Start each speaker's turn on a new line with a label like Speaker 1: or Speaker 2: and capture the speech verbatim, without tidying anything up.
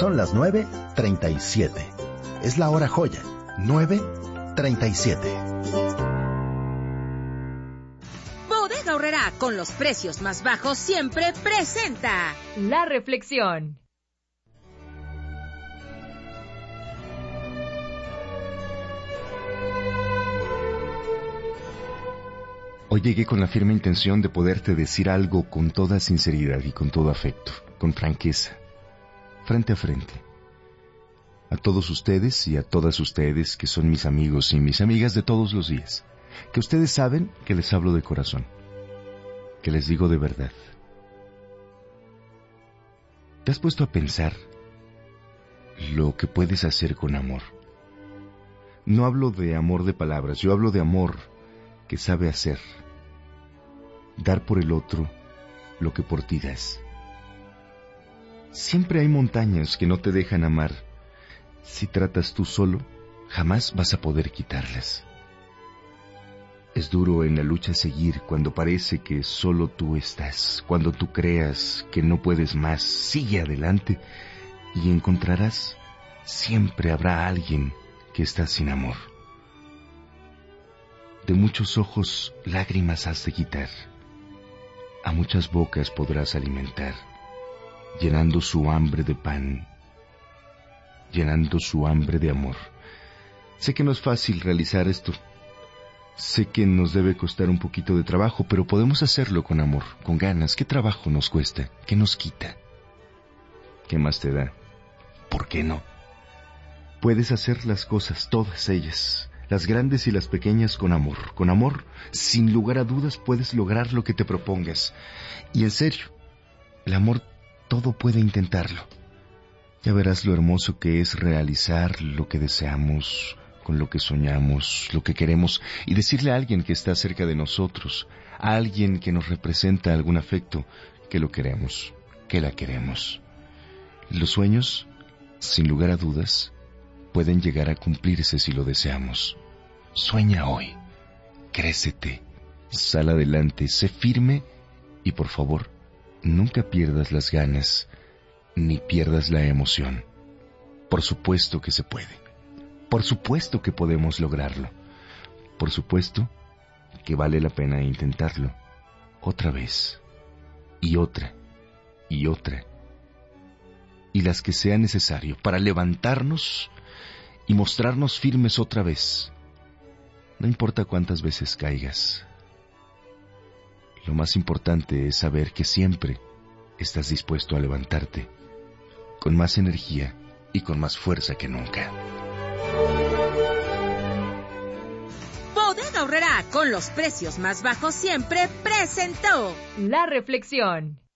Speaker 1: Son las nueve treinta y siete. Es la hora joya. nueve treinta y siete.
Speaker 2: Bodega Aurrerá, con los precios más bajos, siempre presenta
Speaker 3: La Reflexión.
Speaker 4: Hoy llegué con la firme intención de poderte decir algo con toda sinceridad y con todo afecto, con franqueza, frente a frente. A todos ustedes y a todas ustedes que son mis amigos y mis amigas de todos los días, que ustedes saben que les hablo de corazón, que les digo de verdad. ¿Te has puesto a pensar lo que puedes hacer con amor? No hablo de amor de palabras, yo hablo de amor que sabe hacer. Dar por el otro lo que por ti das. Siempre hay montañas que no te dejan amar. Si tratas tú solo, jamás vas a poder quitarlas. Es duro en la lucha seguir cuando parece que solo tú estás. Cuando tú creas que no puedes más, sigue adelante y encontrarás, siempre habrá alguien que está sin amor. De muchos ojos lágrimas has de quitar. A muchas bocas podrás alimentar, llenando su hambre de pan, llenando su hambre de amor. Sé que no es fácil realizar esto. Sé que nos debe costar un poquito de trabajo, pero podemos hacerlo con amor, con ganas. ¿Qué trabajo nos cuesta? ¿Qué nos quita? ¿Qué más te da? ¿Por qué no? Puedes hacer las cosas, todas ellas, las grandes y las pequeñas, con amor. Con amor, sin lugar a dudas, puedes lograr lo que te propongas. Y en serio, el amor todo puede intentarlo. Ya verás lo hermoso que es realizar lo que deseamos, con lo que soñamos, lo que queremos, y decirle a alguien que está cerca de nosotros, a alguien que nos representa algún afecto, que lo queremos, que la queremos. Los sueños, sin lugar a dudas, pueden llegar a cumplirse si lo deseamos. Sueña hoy, crécete, sal adelante, sé firme y por favor, nunca pierdas las ganas ni pierdas la emoción. Por supuesto que se puede. Por supuesto que podemos lograrlo. Por supuesto que vale la pena intentarlo. Otra vez. Y otra. Y otra. Y las que sea necesario para levantarnos y mostrarnos firmes otra vez. No importa cuántas veces caigas. Lo más importante es saber que siempre estás dispuesto a levantarte, con más energía y con más fuerza que nunca.
Speaker 2: Bodega Aurrerá, con los precios más bajos, siempre presentó
Speaker 3: La Reflexión.